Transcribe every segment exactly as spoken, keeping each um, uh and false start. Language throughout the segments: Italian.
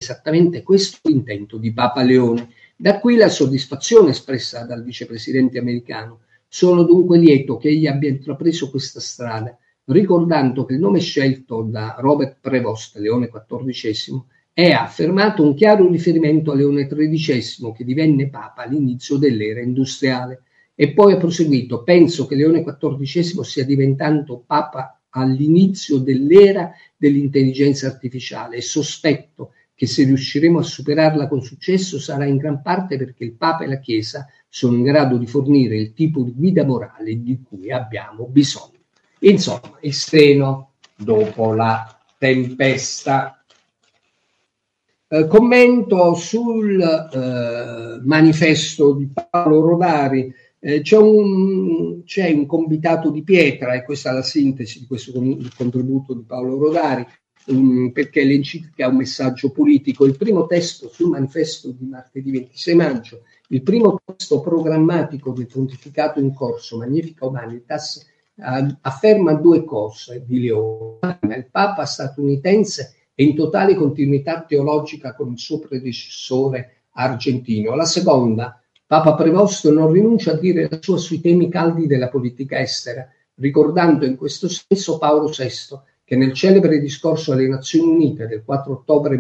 esattamente questo l'intento di Papa Leone. Da qui la soddisfazione espressa dal vicepresidente americano. Sono dunque lieto che egli abbia intrapreso questa strada, ricordando che il nome scelto da Robert Prevost, Leone quattordicesimo, è affermato un chiaro riferimento a Leone tredicesimo, che divenne Papa all'inizio dell'era industriale. E poi ha proseguito: penso che Leone quattordicesimo stia diventando Papa all'inizio dell'era dell'intelligenza artificiale e sospetto che se riusciremo a superarla con successo sarà in gran parte perché il Papa e la Chiesa sono in grado di fornire il tipo di guida morale di cui abbiamo bisogno. Insomma, il seno dopo la tempesta. Eh, commento sul eh, manifesto di Paolo Rodari. Eh, c'è, un, c'è un convitato di pietra, e questa è la sintesi di questo con, contributo di Paolo Rodari, um, perché l'enciclica è un messaggio politico. Il primo testo sul manifesto di martedì ventisei maggio, il primo testo programmatico del pontificato in corso, Magnificat Humanitas, uh, afferma due cose di Leone. Il Papa statunitense è in totale continuità teologica con il suo predecessore argentino. La seconda, Papa Prevost non rinuncia a dire la sua sui temi caldi della politica estera, ricordando in questo senso Paolo sesto, che nel celebre discorso alle Nazioni Unite del quattro ottobre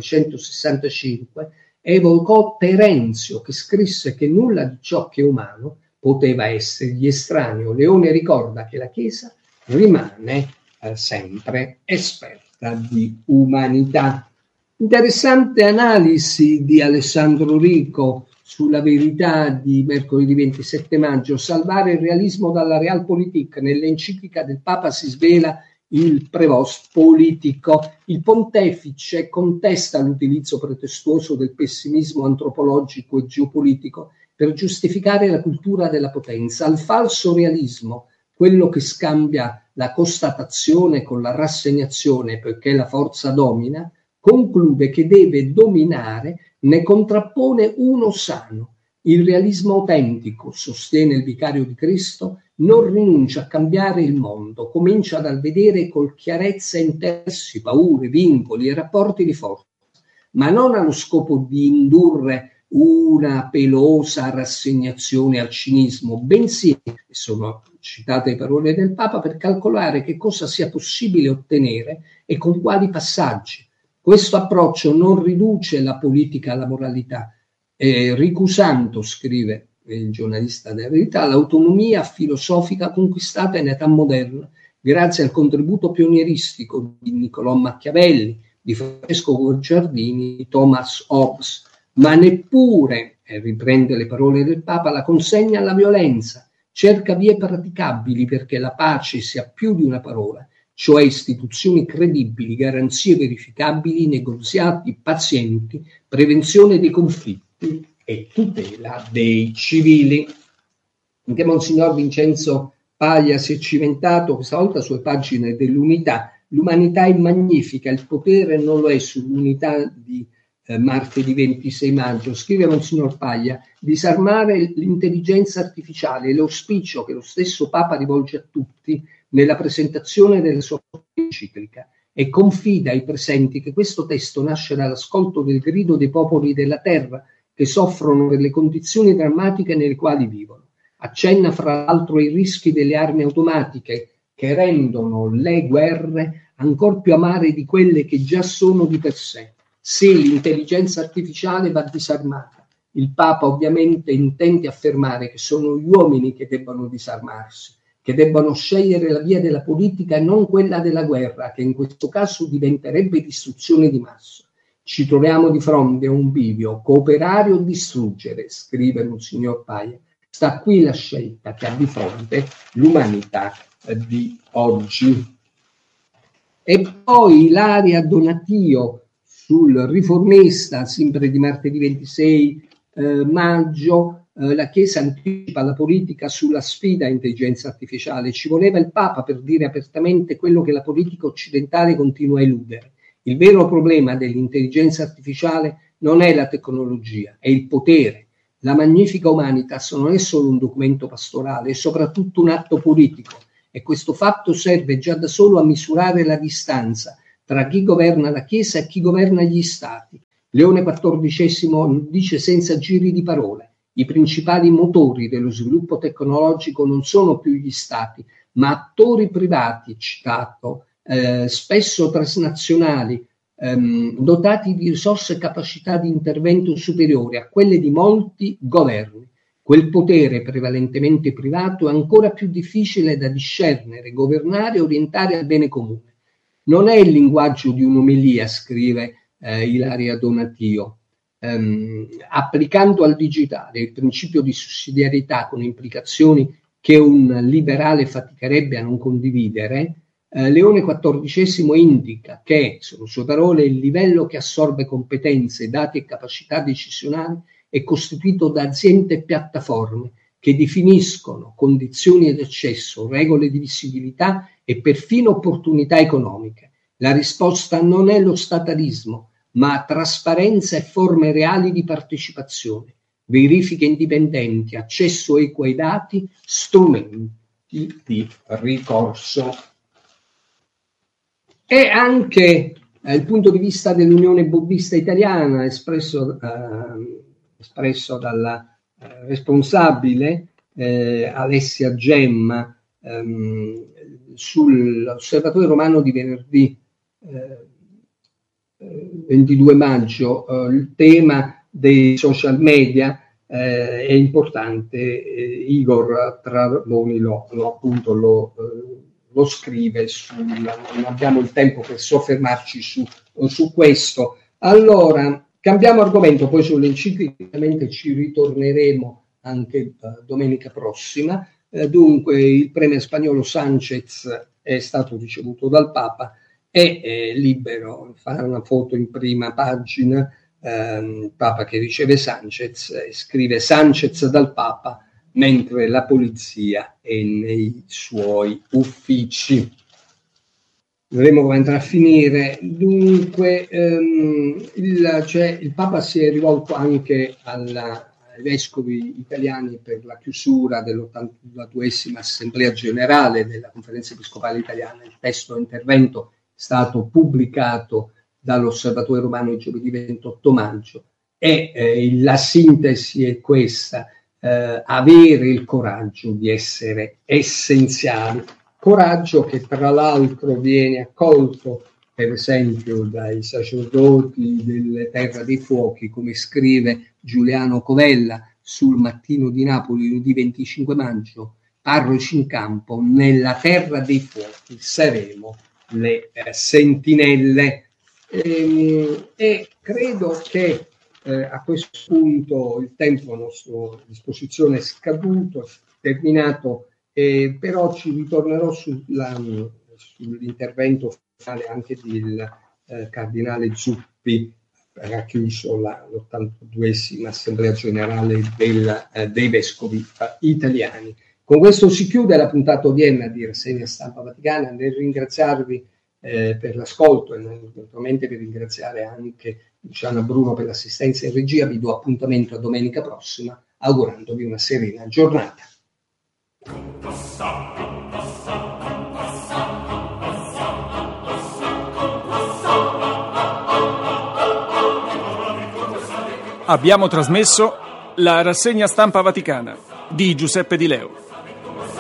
millenovecentosessantacinque evocò Terenzio, che scrisse che nulla di ciò che è umano poteva essergli estraneo. Leone ricorda che la Chiesa rimane eh, sempre esperta di umanità. Interessante analisi di Alessandro Rico sulla Verità di mercoledì ventisette maggio. Salvare il realismo dalla realpolitik. Nell'enciclica del Papa si svela il Prevost politico. Il pontefice contesta l'utilizzo pretestuoso del pessimismo antropologico e geopolitico per giustificare la cultura della potenza. Al falso realismo, quello che scambia la constatazione con la rassegnazione perché la forza domina, conclude che deve dominare, ne contrappone uno sano. Il realismo autentico, sostiene il vicario di Cristo, non rinuncia a cambiare il mondo, comincia dal vedere con chiarezza interessi, paure, vincoli e rapporti di forza, ma non allo scopo di indurre una pelosa rassegnazione al cinismo, bensì, sono citate le parole del Papa, per calcolare che cosa sia possibile ottenere e con quali passaggi. Questo approccio non riduce la politica alla moralità, eh, ricusando, scrive il giornalista della Verità, l'autonomia filosofica conquistata in età moderna grazie al contributo pionieristico di Niccolò Machiavelli, di Francesco Guicciardini, di Thomas Hobbes, ma neppure, e riprende le parole del Papa, la consegna alla violenza, cerca vie praticabili perché la pace sia più di una parola, cioè istituzioni credibili, garanzie verificabili, negoziati pazienti, prevenzione dei conflitti e tutela dei civili. Anche Monsignor Vincenzo Paglia si è cimentato questa volta sulle pagine dell'Unità. L'umanità è magnifica, il potere non lo è. Sull'Unità di eh, martedì ventisei maggio scrive Monsignor Paglia: disarmare l'intelligenza artificiale è l'auspicio che lo stesso Papa rivolge a tutti nella presentazione della sua enciclica, e confida ai presenti che questo testo nasce dall'ascolto del grido dei popoli della terra che soffrono per le condizioni drammatiche nelle quali vivono. Accenna fra l'altro ai rischi delle armi automatiche che rendono le guerre ancor più amare di quelle che già sono di per sé. Sì, l'intelligenza artificiale va disarmata. Il Papa ovviamente intende affermare che sono gli uomini che debbano disarmarsi, che debbano scegliere la via della politica e non quella della guerra, che in questo caso diventerebbe distruzione di massa. Ci troviamo di fronte a un bivio: cooperare o distruggere, scrive Monsignor Paglia. Sta qui la scelta che ha di fronte l'umanità di oggi. E poi Ilaria Donatio sul Riformista, sempre di martedì ventisei eh, maggio. La Chiesa anticipa la politica sulla sfida intelligenza artificiale. Ci voleva il Papa per dire apertamente quello che la politica occidentale continua a eludere. Il vero problema dell'intelligenza artificiale non è la tecnologia, è il potere. La Magnificat Humanitas non è solo un documento pastorale, è soprattutto un atto politico, e questo fatto serve già da solo a misurare la distanza tra chi governa la Chiesa e chi governa gli Stati. Leone quattordicesimo dice senza giri di parole: i principali motori dello sviluppo tecnologico non sono più gli stati, ma attori privati, citato, eh, spesso transnazionali, ehm, dotati di risorse e capacità di intervento superiori a quelle di molti governi. Quel potere prevalentemente privato è ancora più difficile da discernere, governare e orientare al bene comune. Non è il linguaggio di un'omelia, scrive eh, Ilaria Donatio. Um, applicando al digitale il principio di sussidiarietà con implicazioni che un liberale faticherebbe a non condividere, eh, Leone quattordicesimo indica che, sono sue parole, il livello che assorbe competenze, dati e capacità decisionali è costituito da aziende e piattaforme che definiscono condizioni di accesso, regole di visibilità e perfino opportunità economiche. La risposta non è lo statalismo, ma trasparenza e forme reali di partecipazione, verifiche indipendenti, accesso equo ai dati, strumenti di ricorso. E anche eh, il punto di vista dell'Unione Buddista Italiana, espresso, eh, espresso dalla eh, responsabile eh, Alessia Gemma ehm, sull'Osservatore Romano di venerdì eh, ventidue maggio, eh, il tema dei social media eh, è importante. eh, Igor Travoni lo, lo, appunto, lo, eh, lo scrive, sul, non abbiamo il tempo per soffermarci su, su questo. Allora, cambiamo argomento, poi sull'enciclica ci ritorneremo anche eh, domenica prossima. Eh, dunque, il premier spagnolo Sánchez è stato ricevuto dal Papa, è eh, libero, fa una foto in prima pagina, ehm, Papa che riceve Sánchez, e scrive Sánchez dal Papa mentre la polizia è nei suoi uffici. Vedremo come andrà a finire. Dunque, ehm, il, cioè, il Papa si è rivolto anche alla, ai vescovi italiani per la chiusura dell'ottantaduesima Assemblea Generale della Conferenza Episcopale Italiana. Il testo intervento stato pubblicato dall'Osservatore Romano il giovedì ventotto maggio e eh, la sintesi è questa: eh, avere il coraggio di essere essenziali, coraggio che tra l'altro viene accolto per esempio dai sacerdoti delle Terra dei Fuochi, come scrive Giuliano Covella sul Mattino di Napoli lunedì venticinque maggio: parroci in campo, nella Terra dei Fuochi saremo le eh, sentinelle. Ehm, e credo che eh, a questo punto il tempo a nostra disposizione è scaduto, è terminato, eh, però ci ritornerò sulla, sull'intervento finale anche del eh, cardinale Zuppi, che ha chiuso la, l'ottantaduesima Assemblea Generale del, eh, dei Vescovi eh, Italiani. Con questo si chiude la puntata odierna di Rassegna Stampa Vaticana. Nel ringraziarvi eh, per l'ascolto e naturalmente per ringraziare anche Luciana Bruno per l'assistenza in regia, vi do appuntamento a domenica prossima, augurandovi una serena giornata. Abbiamo trasmesso la Rassegna Stampa Vaticana di Giuseppe Di Leo.